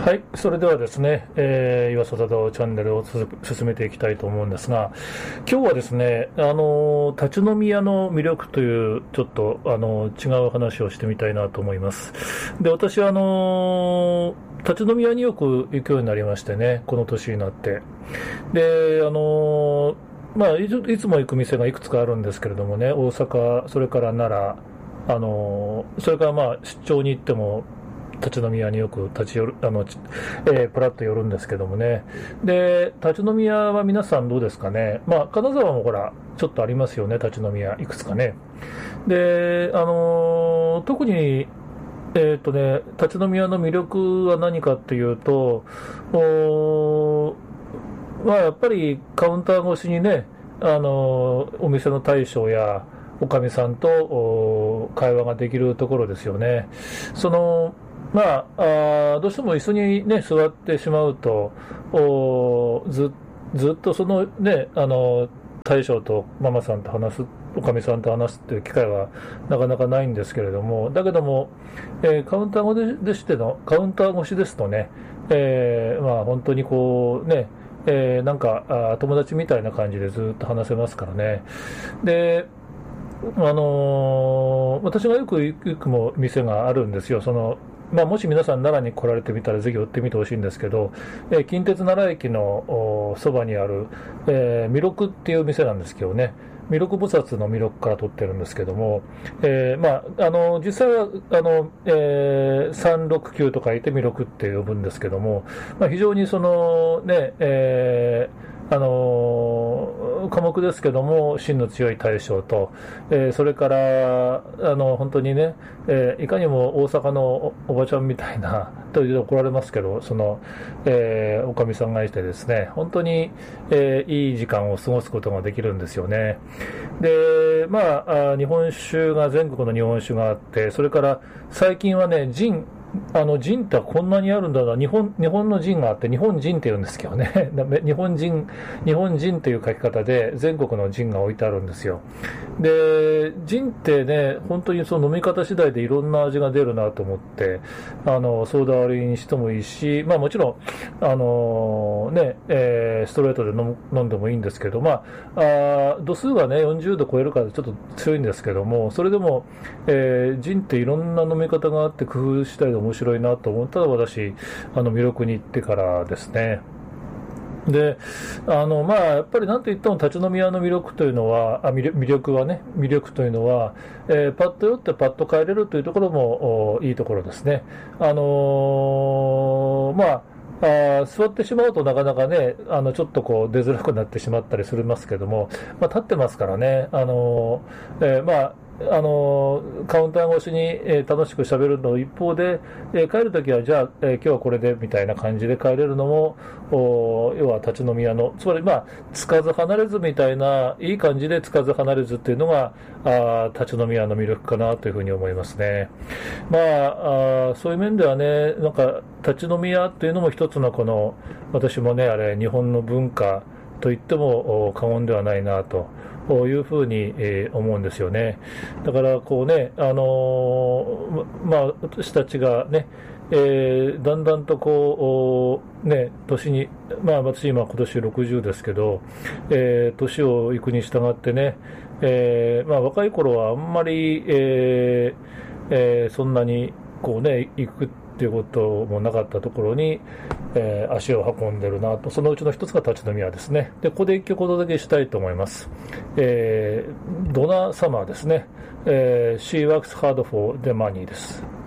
はい、それではですね、岩佐忠夫チャンネルを進めていきたいと思うんですが、今日はですね、立ち飲み屋の魅力というちょっと違う話をしてみたいなと思います。で、私は立ち飲み屋によく行くようになりましてね、この年になって。で、いつも行く店がいくつかあるんですけれどもね、大阪、それから奈良、それから出張に行っても立ち飲み屋によく立ち寄るプラッと寄るんですけどもね。で、立ち飲み屋は皆さんどうですかね。金沢もほらちょっとありますよね、立ち飲み屋いくつかね。で、特に立ち飲み屋の魅力は何かっていうと、やっぱりカウンター越しにね、お店の大将やおかみさんと会話ができるところですよね。どうしても椅子にね、座ってしまうと、ずっとそのね、大将とママさんと話す、おかみさんと話すっていう機会はなかなかないんですけれども、だけども、カウンター越しですとね、本当にこうね、友達みたいな感じでずっと話せますからね。で、私がよく行く店があるんですよ。もし皆さん奈良に来られてみたらぜひ寄ってみてほしいんですけど、近鉄奈良駅のそばにある、弥勒っていう店なんですけどね、弥勒菩薩の弥勒から取ってるんですけども、実際は369と書いて弥勒って呼ぶんですけども、非常に寡黙ですけども芯の強い大将と、それから本当にね、いかにも大阪のおばちゃんみたいなというと怒られますけど、おかみさんがいてですね、本当に、いい時間を過ごすことができるんですよね。で、日本酒が全国の日本酒があって、それから最近はね、ジンってこんなにあるんだな、日本のジンがあって、日本人って言うんですけどね、日本人という書き方で全国のジンが置いてあるんですよ。で、ジンってね、本当にその飲み方次第でいろんな味が出るなと思って、ソーダ割りにしてもいいし、もちろん、ストレートで飲んでもいいんですけど、度数がね、40度超えるからちょっと強いんですけども、それでも、ジンっていろんな飲み方があって工夫したりで面白いなと思ったら私、弥勒に行ってからですね。で、やっぱりなんといっても立ち飲み屋の魅力というのは、魅力というのは、パッと寄ってパッと帰れるというところもいいところですね。座ってしまうとなかなかね、ちょっとこう出づらくなってしまったりするますけども、立ってますからね、カウンター越しに、楽しく喋るの一方で、帰るときはじゃあ、今日はこれでみたいな感じで帰れるのも、要は立ち飲み屋の、つまりつかず離れずみたいな、いい感じでつかず離れずっていうのが立ち飲み屋の魅力かなというふうに思いますね。そういう面ではね、立ち飲み屋っていうのも一つの私もね、日本の文化と言っても過言ではないなというふうに思うんですよね。だからこうね、私たちがね、だんだんとこうね、年に、私今年60ですけど、年をいくに従ってね、若い頃はあんまり、そんなにこうね、行くっていうこともなかったところに、足を運んでるなと。そのうちの一つが立ち飲み屋ですね。で、ここで一曲お届けしたいと思います。ドナ・サマーですね。She works hard for the money です。